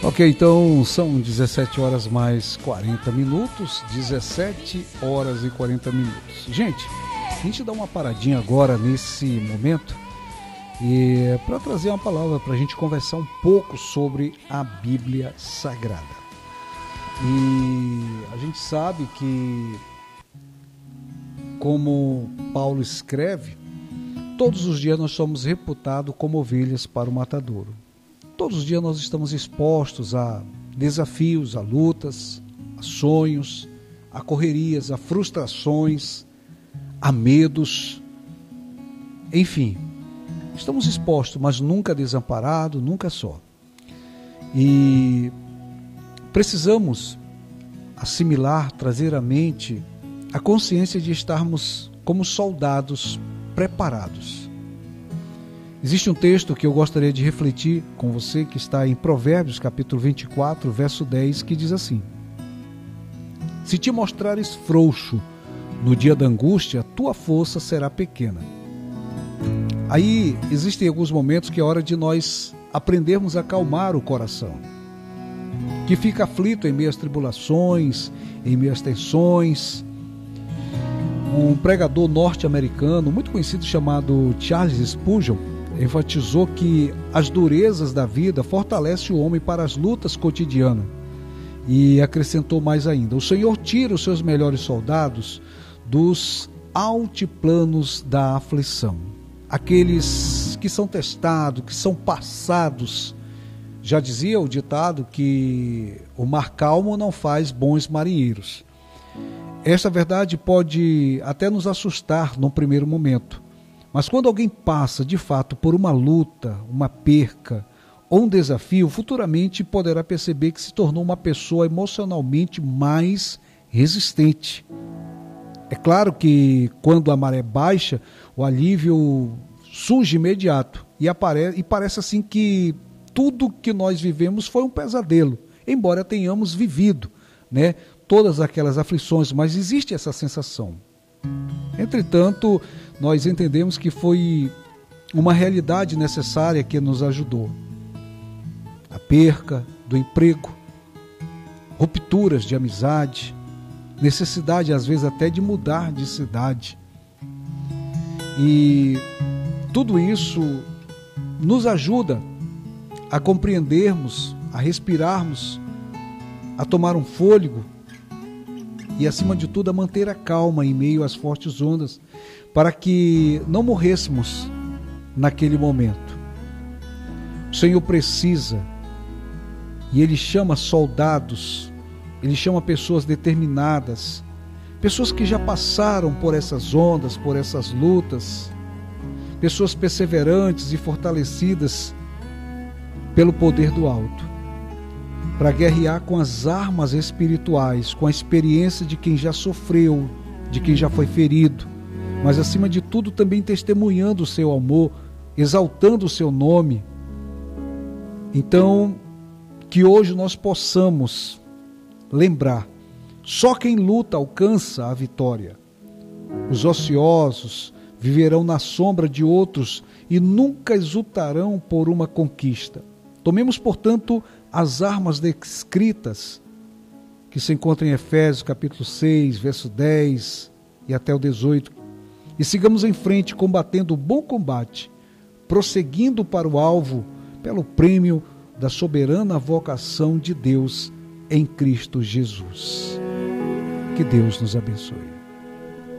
Ok, então são 17 horas mais 40 minutos, 17 horas e 40 minutos. Gente, a gente dá uma paradinha agora nesse momento e para trazer uma palavra para a gente conversar um pouco sobre a Bíblia Sagrada. E a gente sabe que, como Paulo escreve, todos os dias nós somos reputados como ovelhas para o matadouro. Todos os dias nós estamos expostos a desafios, a lutas, a sonhos, a correrias, a frustrações, a medos, enfim, estamos expostos, mas nunca desamparados, nunca só. E precisamos assimilar, trazer à mente a consciência de estarmos como soldados preparados. Existe um texto que eu gostaria de refletir com você, que está em Provérbios, capítulo 24, verso 10, que diz assim: se te mostrares frouxo no dia da angústia, tua força será pequena. Aí existem alguns momentos que é hora de nós aprendermos a acalmar o coração, que fica aflito em meio às tribulações, em meio às tensões. Um pregador norte-americano muito conhecido chamado Charles Spurgeon enfatizou que as durezas da vida fortalecem o homem para as lutas cotidianas, e acrescentou mais ainda: o Senhor tira os seus melhores soldados dos altiplanos da aflição. Aqueles que são testados, que são passados. Já dizia o ditado que o mar calmo não faz bons marinheiros. Esta verdade pode até nos assustar num primeiro momento, mas quando alguém passa de fato por uma luta, uma perca ou um desafio, futuramente poderá perceber que se tornou uma pessoa emocionalmente mais resistente. É claro que quando a maré baixa, o alívio surge imediato e parece assim que tudo que nós vivemos foi um pesadelo, embora tenhamos vivido, todas aquelas aflições, mas existe essa sensação. Entretanto, nós entendemos que foi uma realidade necessária que nos ajudou. A perca do emprego, rupturas de amizade, necessidade às vezes até de mudar de cidade. E tudo isso nos ajuda a compreendermos, a respirarmos, a tomar um fôlego e, acima de tudo, a manter a calma em meio às fortes ondas, para que não morrêssemos naquele momento. O Senhor precisa, e Ele chama soldados, Ele chama pessoas determinadas, pessoas que já passaram por essas ondas, por essas lutas, pessoas perseverantes e fortalecidas pelo poder do alto, para guerrear com as armas espirituais, com a experiência de quem já sofreu, de quem já foi ferido, mas acima de tudo também testemunhando o seu amor, exaltando o seu nome. Então, que hoje nós possamos lembrar: só quem luta alcança a vitória. Os ociosos viverão na sombra de outros e nunca exultarão por uma conquista. Tomemos, portanto, as armas descritas, que se encontram em Efésios capítulo 6, verso 10 e até o 18, e sigamos em frente combatendo o bom combate, prosseguindo para o alvo, pelo prêmio da soberana vocação de Deus em Cristo Jesus. Que Deus nos abençoe.